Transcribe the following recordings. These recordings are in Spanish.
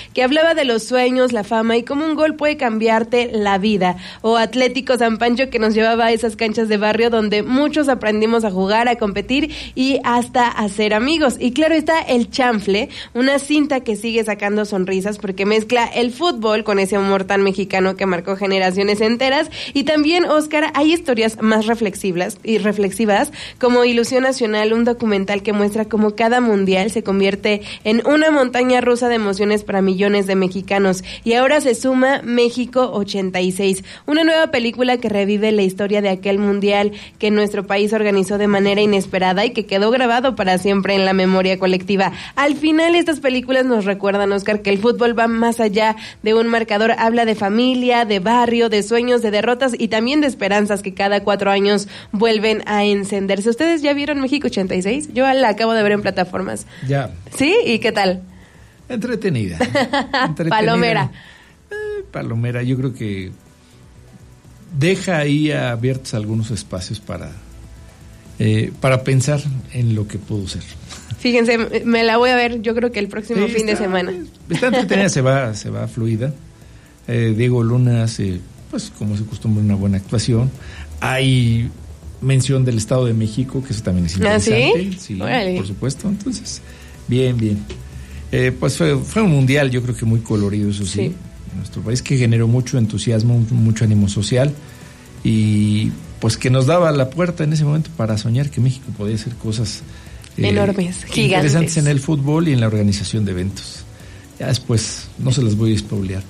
que hablaba de los sueños, la fama y cómo un gol puede cambiarte la vida. O Atlético San Pancho, que nos llevaba a esas canchas de barrio donde muchos aprendimos a jugar, a competir y hasta a ser amigos. Y claro está el chanfle, una cinta que sigue sacando sonrisas porque mezcla el fútbol con ese humor tan mexicano que marcó generaciones enteras. Y también, Oscar, hay historias más reflexivas, como Ilusión Nacional, un documental que muestra cómo cada mundial se convierte en una montaña rusa de emociones para millones de mexicanos. Y ahora se suma México 86, una nueva película que revive la historia de aquel mundial que nuestro país organizó de manera inesperada y que quedó grabado para siempre en la memoria colectiva. Al final, estas películas nos recuerdan, Oscar, que el fútbol va más allá de un marcador, habla de familia, de barrio, de sueños, de derrotas y también de esperanzas que cada 4 años vuelven a encenderse. ¿Ustedes ya vieron México 86? Yo la acabo de ver en plataformas. Ya. ¿Sí? ¿Y qué tal? Entretenida. Palomera. Palomera, yo creo que deja ahí abiertos algunos espacios para pensar en lo que pudo ser. Fíjense, me la voy a ver yo creo que el próximo fin de semana. Está entretenida, se va fluida. Diego Luna hace, pues como se acostumbra, una buena actuación. Hay mención del Estado de México, que eso también es interesante. ¿Sí? Sí, por supuesto. Entonces, bien. Pues fue un mundial, yo creo que muy colorido, eso sí. Nuestro país, que generó mucho entusiasmo, mucho ánimo social y pues que nos daba la puerta en ese momento para soñar que México podía hacer cosas enormes, gigantes, interesantes en el fútbol y en la organización de eventos. Ya después no se las voy a spoilear,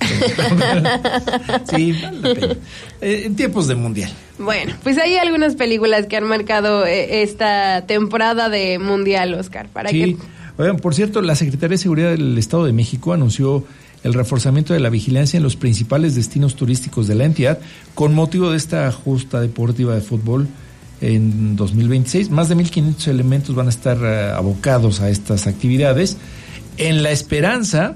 sí, vale la pena. En tiempos de mundial. Bueno, pues hay algunas películas que han marcado esta temporada de mundial, Oscar. Oigan, por cierto, la Secretaría de Seguridad del Estado de México anunció el reforzamiento de la vigilancia en los principales destinos turísticos de la entidad con motivo de esta justa deportiva de fútbol en 2026. Más de 1,500 elementos van a estar abocados a estas actividades en la esperanza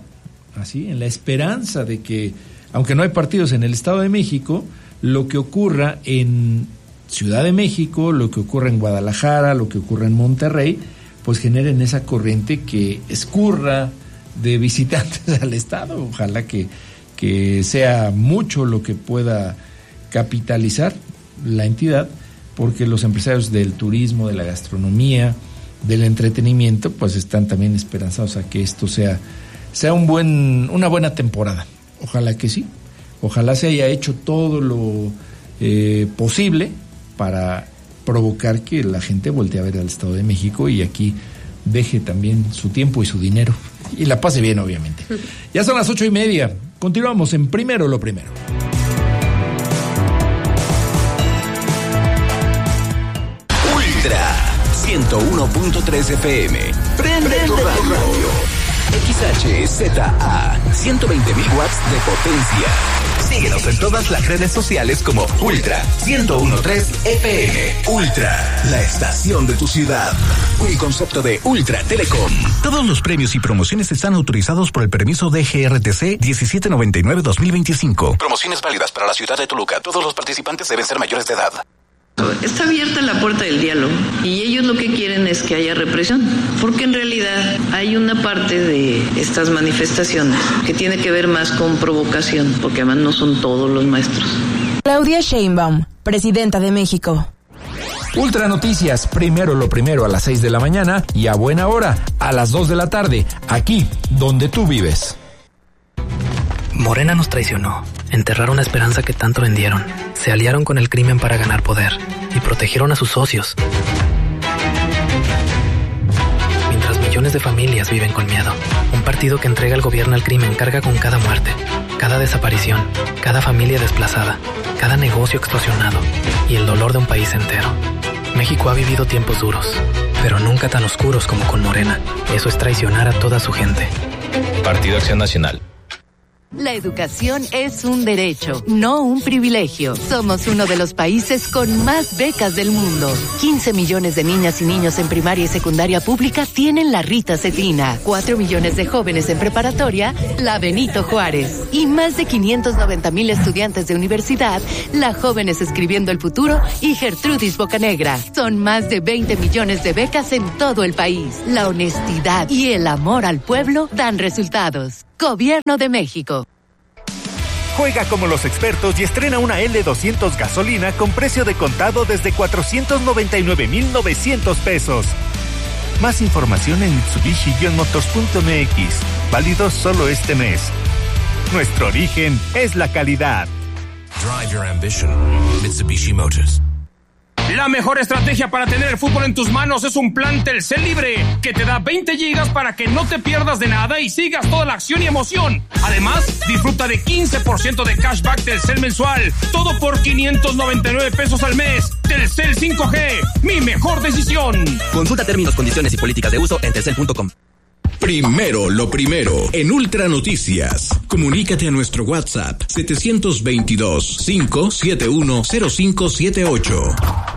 de que, aunque no hay partidos en el Estado de México, lo que ocurra en Ciudad de México, lo que ocurra en Guadalajara, lo que ocurra en Monterrey, pues generen esa corriente que escurra de visitantes al estado. Ojalá que sea mucho lo que pueda capitalizar la entidad, porque los empresarios del turismo, de la gastronomía, del entretenimiento, pues están también esperanzados a que esto sea una buena temporada. Ojalá que sí. Ojalá se haya hecho todo lo posible para provocar que la gente voltee a ver al Estado de México y aquí deje también su tiempo y su dinero y la pase bien, obviamente. Ya son las 8:30. Continuamos en Primero lo Primero. Ultra 101.3 FM. Prende tu radio. XHZA 120.000 watts de potencia. Síguenos en todas las redes sociales como Ultra 101.3 FM. Ultra, la estación de tu ciudad. Un concepto de Ultra Telecom. Todos los premios y promociones están autorizados por el permiso de GRTC 1799-2025. Promociones válidas para la ciudad de Toluca. Todos los participantes deben ser mayores de edad. Está abierta la puerta del diálogo y ellos lo que quieren es que haya represión, porque en realidad hay una parte de estas manifestaciones que tiene que ver más con provocación, porque además no son todos los maestros. Claudia Sheinbaum, presidenta de México. Ultra Noticias, primero lo primero a las 6 de la mañana y a buena hora, a las 2 de la tarde, aquí donde tú vives. Morena nos traicionó, enterraron la esperanza que tanto vendieron, se aliaron con el crimen para ganar poder y protegieron a sus socios. Mientras millones de familias viven con miedo, un partido que entrega el gobierno al crimen carga con cada muerte, cada desaparición, cada familia desplazada, cada negocio extorsionado y el dolor de un país entero. México ha vivido tiempos duros, pero nunca tan oscuros como con Morena. Eso es traicionar a toda su gente. Partido Acción Nacional. La educación es un derecho, no un privilegio. Somos uno de los países con más becas del mundo. 15 millones de niñas y niños en primaria y secundaria pública tienen la Rita Cetina. 4 millones de jóvenes en preparatoria, la Benito Juárez. Y más de 590,000 estudiantes de universidad, la Jóvenes Escribiendo el Futuro y Gertrudis Bocanegra. Son más de 20 millones de becas en todo el país. La honestidad y el amor al pueblo dan resultados. Gobierno de México. Juega como los expertos y estrena una L200 gasolina con precio de contado desde 499,900 pesos. Más información en Mitsubishi-motors.mx. Válido solo este mes. Nuestro origen es la calidad. Drive your ambition. Mitsubishi Motors. La mejor estrategia para tener el fútbol en tus manos es un plan Telcel Libre, que te da 20 gigas para que no te pierdas de nada y sigas toda la acción y emoción. Además, disfruta de 15% de cashback Telcel mensual, todo por 599 pesos al mes. Telcel 5G, mi mejor decisión. Consulta términos, condiciones y políticas de uso en telcel.com. Primero lo primero, en Ultra Noticias. Comunícate a nuestro WhatsApp 722-571-0578.